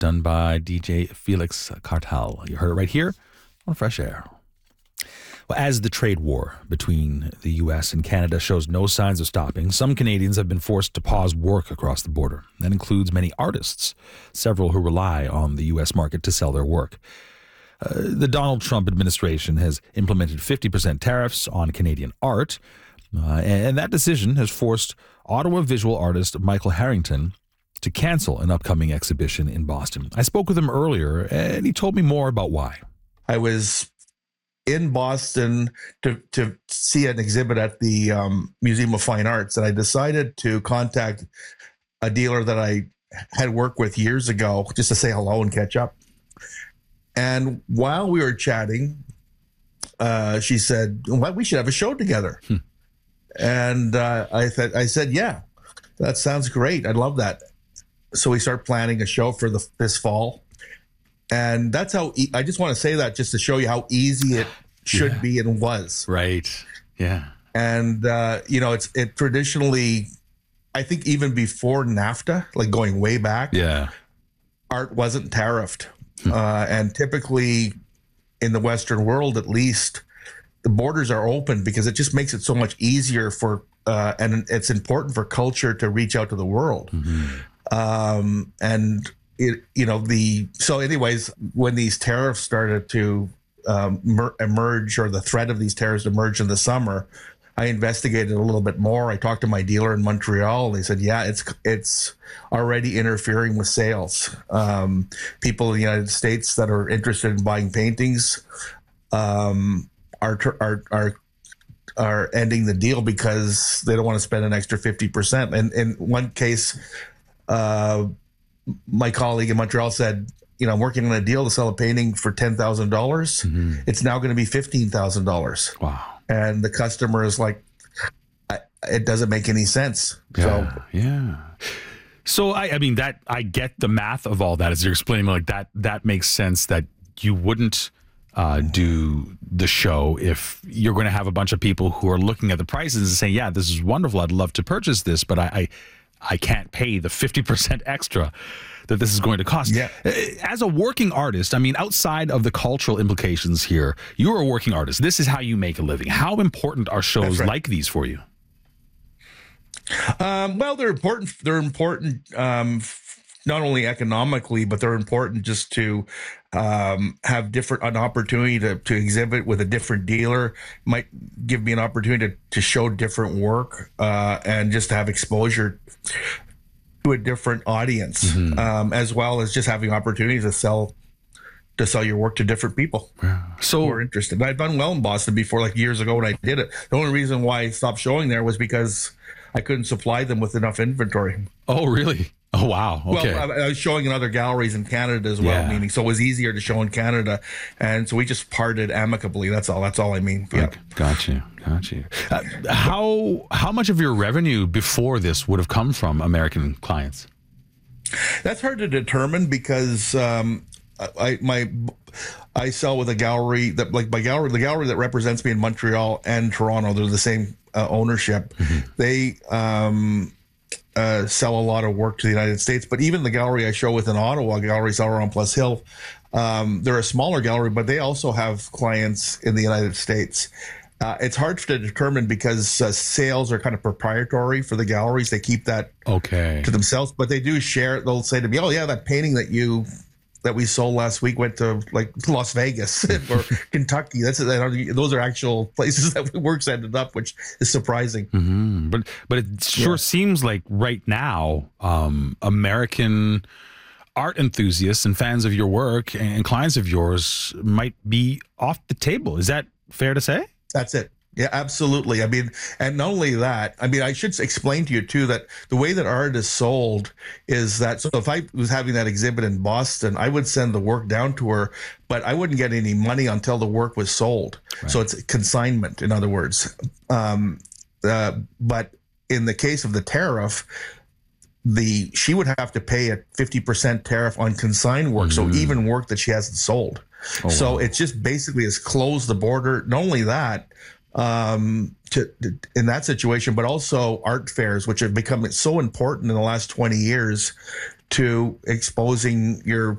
done by DJ Felix Cartal. You heard it right here on Fresh Air. Well, as the trade war between the U.S. and Canada shows no signs of stopping, some Canadians have been forced to pause work across the border. That includes many artists, several who rely on the U.S. market to sell their work. The Donald Trump administration has implemented 50% tariffs on Canadian art, and that decision has forced Ottawa visual artist Michael Harrington to cancel an upcoming exhibition in Boston. I spoke with him earlier, and he told me more about why. I was in Boston to see an exhibit at the Museum of Fine Arts, and I decided to contact a dealer that I had worked with years ago just to say hello and catch up. And while we were chatting, she said, "Well, we should have a show together." And I said, "Yeah, that sounds great. I'd love that." So we start planning a show for this fall. And that's how I just want to say that just to show you how easy it should be and was. Right. Yeah. And, it traditionally, I think even before NAFTA, like going way back, art wasn't tariffed. And typically in the Western world, at least, the borders are open because it just makes it so much easier for, and it's important for culture to reach out to the world. So anyways, when these tariffs started to emerge, or the threat of these tariffs emerged in the summer, I investigated a little bit more. I talked to my dealer in Montreal, and they said, yeah, it's already interfering with sales. People in the United States that are interested in buying paintings are ending the deal because they don't want to spend an extra 50%. And in one case, my colleague in Montreal said, I'm working on a deal to sell a painting for $10,000. It's now going to be $15,000. Wow. And the customer is like, it doesn't make any sense. So I mean, that I get the math of all that as you're explaining, like that makes sense that you wouldn't do the show if you're going to have a bunch of people who are looking at the prices and saying, yeah, this is wonderful. I'd love to purchase this, but I can't pay the 50% extra that this is going to cost. Yeah. As a working artist, I mean, outside of the cultural implications here, you're a working artist. This is how you make a living. How important are shows like these for you? Well, they're important. They're important not only economically, but they're important just to have an opportunity to exhibit with a different dealer. Might give me an opportunity to show different work and just to have exposure to a different audience, as well as just having opportunities to sell your work to different people who are interested. I've done well in Boston before, like years ago when I did it. The only reason why I stopped showing there was because I couldn't supply them with enough inventory. Oh, really? Oh, wow. Okay. Well, I was showing in other galleries in Canada as well, meaning so it was easier to show in Canada. And so we just parted amicably. That's all I mean. Yeah. Okay. Got you. How much of your revenue before this would have come from American clients? That's hard to determine because I sell with a gallery that, like the gallery that represents me in Montreal and Toronto, they're the same ownership. They sell a lot of work to the United States, but even the gallery I show with in Ottawa, Gallery Sauron Plus Hill, they're a smaller gallery, but they also have clients in the United States. It's hard to determine because sales are kind of proprietary for the galleries. They keep that to themselves, but they do share. They'll say to me, "Oh yeah, that painting that we sold last week went to like Las Vegas or Kentucky." Those are actual places that works ended up, which is surprising. But it sure seems like right now, American art enthusiasts and fans of your work and clients of yours might be off the table. Is that fair to say? That's it. Yeah, absolutely. I mean, and not only that, I mean, I should explain to you too that the way that art is sold is that, so if I was having that exhibit in Boston, I would send the work down to her, but I wouldn't get any money until the work was sold. Right. So it's consignment, in other words. But in the case of the tariff, she would have to pay a 50% tariff on consigned work. So even work that she hasn't sold. So it just basically has closed the border. Not only that, in that situation, but also art fairs, which have become so important in the last 20 years to exposing your